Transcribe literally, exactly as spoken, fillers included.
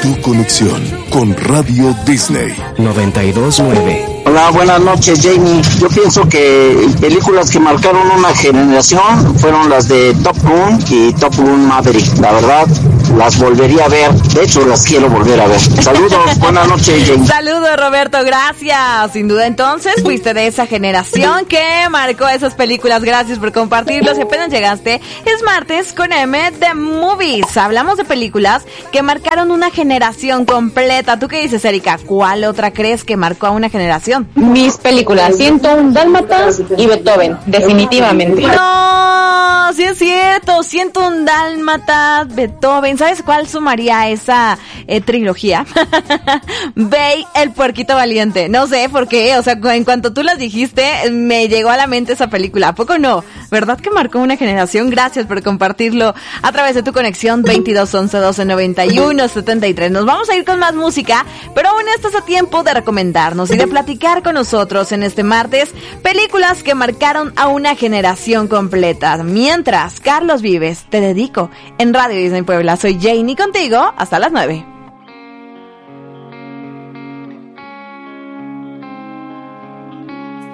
Tu conexión con Radio Disney noventa y dos nueve. Hola, buenas noches, Jamie. Yo pienso que películas que marcaron una generación fueron las de Top Gun y Top Gun Maverick. La verdad, las volvería a ver. De hecho, las quiero volver a ver. Saludos, buenas noches, Jamie. Saludos, Roberto, gracias. Sin duda, entonces, fuiste de esa generación que marcó esas películas. Gracias por compartirlos. Si apenas llegaste, es martes con M de Movies. Hablamos de películas que marcaron una generación completa. ¿Tú qué dices, Erika? ¿Cuál otra crees que marcó a una generación? Mis películas, ciento uno Dálmatas y Beethoven, definitivamente. No, sí es cierto, ciento uno Dálmatas, Beethoven. ¿Sabes cuál sumaría a esa eh, trilogía? Bey, el puerquito valiente. No sé por qué, o sea, en cuanto tú las dijiste, me llegó a la mente esa película. ¿A poco no? ¿Verdad que marcó una generación? Gracias por compartirlo a través de tu conexión veintidós once doce noventa y uno setenta y tres. Nos vamos a ir con más música, pero aún estás a tiempo de recomendarnos y de platicar con nosotros en este martes películas que marcaron a una generación completa. Mientras, Carlos Vives, te dedico en Radio Disney Puebla. Soy Janie contigo hasta las nueve.